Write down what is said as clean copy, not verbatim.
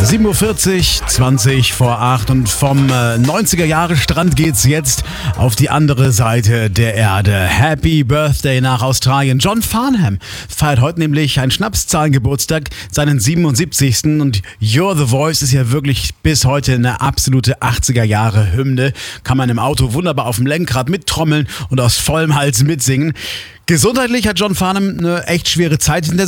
7:40 Uhr, 20 vor 8 und vom 90er-Jahre-Strand geht's jetzt auf die andere Seite der Erde. Happy Birthday nach Australien. John Farnham feiert heute nämlich einen Schnapszahlengeburtstag, seinen 77. Und You're the Voice ist ja wirklich bis heute eine absolute 80er-Jahre-Hymne. Kann man im Auto wunderbar auf dem Lenkrad mittrommeln und aus vollem Hals mitsingen. Gesundheitlich hat John Farnham eine echt schwere Zeit hinter